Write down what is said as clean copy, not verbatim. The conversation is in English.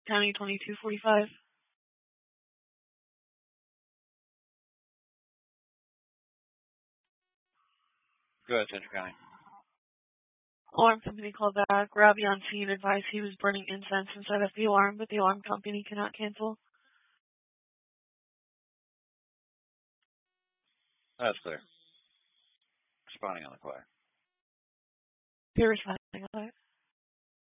County 2245. Go ahead, Central County. Alarm company called back. Robbie on scene advised he was burning incense inside of the alarm, but the alarm company cannot cancel. That's clear. Responding on the quiet. You're responding on that.